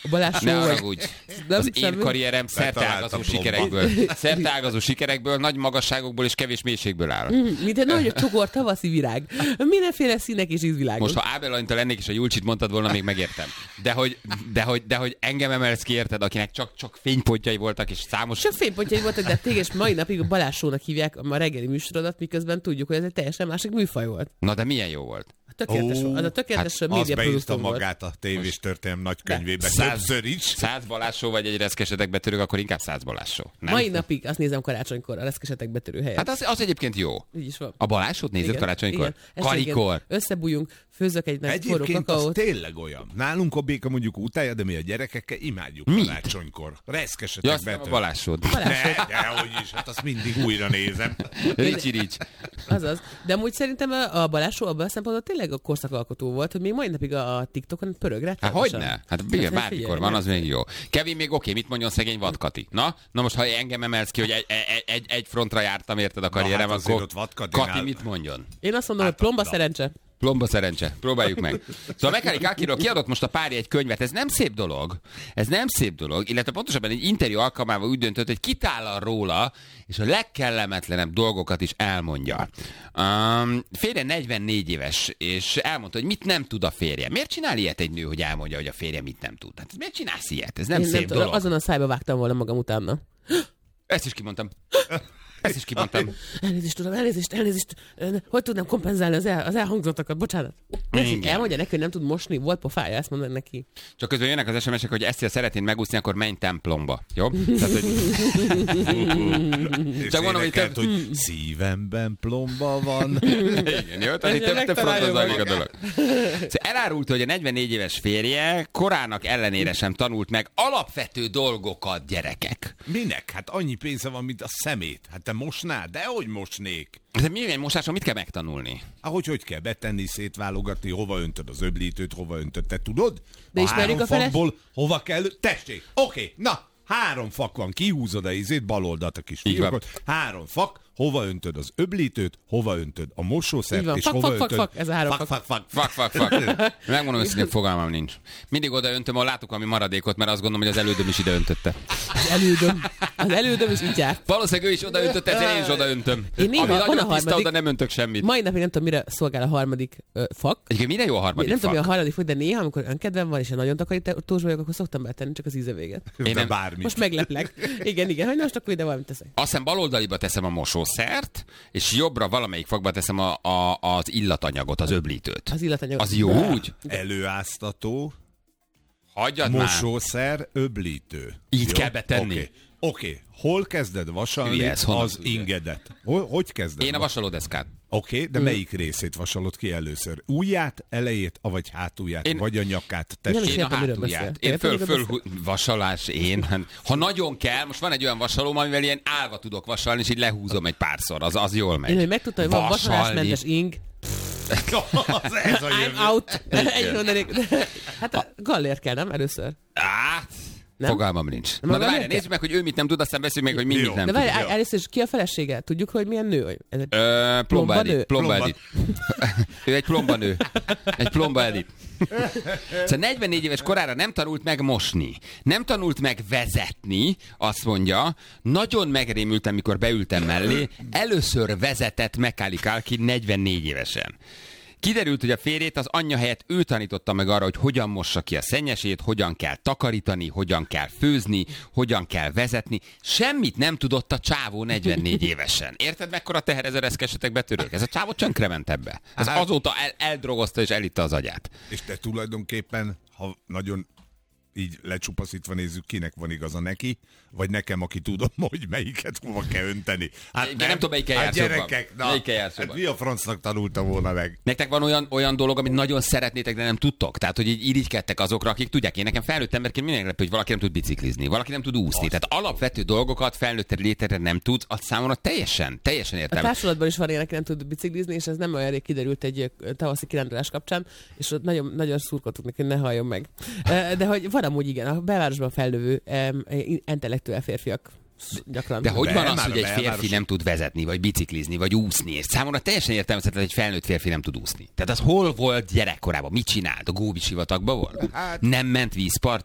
Balázs Ne haragudj. Az én karrierem szerteágazó sikerekből, nagy magasságokból és kevés mélységből áll. Mint egy nagy csokor tavaszi virág. Mindenféle színek és ízvilágok. Most, ha Ábel Anita lennék és a Julcsit mondtad volna, még megértem. De hogy engem emelsz ki, érted, akinek csak fénypontjai voltak, és számos... Csak fénypontjai voltak, de téged mai napig a Balázs Show-nak hívják a reggeli műsorodat, miközben tudjuk, hogy ez egy teljesen másik műfaj volt. Na de milyen jó volt. Tökéletes volt. Az a tökéletes média beírta magát a tévés történelem nagykönyvébe. 100 Balázs Show vagy egy reszkesetek betörők, akkor inkább 100 Balázs Show. Mai napig azt nézem karácsonykor, a reszkesetek betörő helyet. Hát az egyébként jó. Így is van. A Balázs Show-t nézed karácsonykor? Karikor. Összebújjunk, főzök egy nagy forró kakaót. kakaót. Az tényleg olyan. Nálunk a béka mondjuk utálja, de mi a gyerekekkel imádjuk karácsonykor. Reszkesetek betörő. A Balázs Show-t. Dehogy is, hát azt mindig újra nézem. Ricsi. Azaz. De amúgy szerintem a Balázs Show abban a szempontból tényleg a korszakalkotó volt, hogy még mai napig a TikTokon pörög. Hát hogyne? Hát bármikor van, az még jó. Kevin még oké, mit mondjon szegény vadkati? Na most ha engem emelsz ki, hogy egy frontra jártam, érted a karrierem, akkor Kati mit mondjon? Én azt mondom, hogy plomba szerencse. Plomba szerencse. Próbáljuk meg. Szóval Mechanic Akiról kiadott most a párja egy könyvet. Ez nem szép dolog. Illetve pontosabban egy interjú alkalmával úgy döntött, hogy kitállal róla, és a legkellemetlenebb dolgokat is elmondja. Férje 44 éves, és elmondta, hogy mit nem tud a férje. Miért csinál ilyet egy nő, hogy elmondja, hogy a férje mit nem tud? Hát miért csinálsz ilyet? Ez nem Én szép dolog. Azon a szájba vágtam volna magam utána. Ezt is kimondtam. Elnézést, tudom, elnézést. Hogy tudnám kompenzálni az elhangzottakat? Bocsánat. Elmondja neki, hogy nem tud mosni, volt pofája, ezt mondani neki. Csak közben jönnek az SMS-ek, hogy ezt, ha szeretnéd megúszni, akkor menj templomba. Jó? Tehát, hogy... Csak mondom, hogy szívemben plomba van. Igen, jó? Tehát te fronton zajlik a dolog. Szóval elárult, hogy a 44 éves férje korának ellenére sem tanult meg alapvető dolgokat, gyerekek. Minek? Hát annyi pénze van, mint a szemét. Hát te mosnád? Dehogy mosnék. De milyen mosáson mit kell megtanulni? Hogy kell betenni, szétválogatni, hova öntöd az öblítőt, hova öntöd, te tudod? De ismerjük a fakból hova kell... Tessék, oké, na, 3 fak van, kihúzod a bal oldalt a kis fiókot, 3 fak, hova öntöd az öblítőt, hova öntöd a mosószert, és hova öntöd... Ez a 3 fak. Megmondom, hogy fogalmam nincs. Mindig oda öntöm, ahol látok valami maradékot, mert azt gondolom, hogy az elődöm is ide öntötte. Az elődöm is így járt. Valószínűleg ő is oda öntötte, ezért én is oda öntöm. Én néha, ami nagyon tiszta, oda nem öntök semmit. Mai napig nem tudom, mire szolgál a harmadik fak. Egyébként mire jó a harmadik nem fak? tudom, mi a harmadik fak, de néha, amikor önkedvem van, és a nagyon takarítós vagyok, akkor szoktam betenni csak az íze véget. Én nem bármit. Most megleplek. Igen, hogy most akkor ide valamit teszek. Azt hiszem bal oldaliba teszem a mosószert, és jobbra valamelyik fakba teszem az illatanyagot, az öblítőt. Az illatanyagot. Az jó úgy? Előáztató, hagyjad mosószer, öblítő. Így kell betenni. Oké. Hol kezded vasalni az ingedet? Hogy kezded? Én a vasalódeszkát. Oké, de melyik részét vasalod ki először? Ujját, elejét, vagy hátulját, vagy a nyakát? Én a hátulját. Én föl vasalás, Ha nagyon kell, most van egy olyan vasalóm, amivel ilyen állva tudok vasalni, és így lehúzom egy párszor, az jól megy. Én hogy megtudtam, hogy van vasalásmentes ing. Ez a jövő. I'm out. Hát a gallér kell, nem? Először. Nem? Fogalmam nincs. Na de várjál, nézzük meg, hogy ő mit nem tud, aztán beszéljük meg, hogy mit nem tud. De várjál, először is ki a felesége? Tudjuk, hogy milyen nő? Plomba Edith. Ő egy plomba nő. Egy plomba Edith. Szóval 44 éves korára nem tanult meg mosni. Nem tanult meg vezetni, azt mondja. Nagyon megrémültem, mikor beültem mellé. Először vezetett Macaulay Culkin 44 évesen. Kiderült, hogy a férjét az anyja helyett ő tanította meg arra, hogy hogyan mossa ki a szennyesét, hogyan kell takarítani, hogyan kell főzni, hogyan kell vezetni. Semmit nem tudott a csávó 44 évesen. Érted, mekkora teher ez a reszkesetek betörők? Ez a csávó csönkre ebbe. Ez azóta eldrogozta és elitta az agyát. És te tulajdonképpen, ha nagyon így lecsupaszítva nézzük, kinek van igaza, neki, vagy nekem, aki tudom, hogy melyiket hova kell önteni. Hát nem tudom, melyikkel jársz gyerekek, jobban. Mi a francnak tanulta volna meg? Nektek van olyan dolog, amit nagyon szeretnétek, de nem tudtok? Tehát, hogy így irigykedtek azokra, akik tudják. Én nekem felnőtt emberként mindig lepő, hogy valaki nem tud biciklizni, valaki nem tud úszni. Tehát alapvető dolgokat felnőtt létre nem tudsz, az számomra teljesen értelmes. A társulatban is van ilyen, aki nem tud biciklizni, és ez nem olyan rég kiderült egy tavaszi kirándulás kapcsán, és ott nagyon szurkoltuk neki, hogy ne halljon meg. De hogy van amúgy igen, a belvárosban felnövő intellektuál férfiak gyakran. De hogy van az, hogy egy férfi nem tud vezetni, vagy biciklizni, vagy úszni? És számomra teljesen értelmezhetetlen, hogy egy felnőtt férfi nem tud úszni. Tehát az hol volt gyerekkorában? Mit csinált? A Góbi sivatagban volt? Nem ment vízpartra?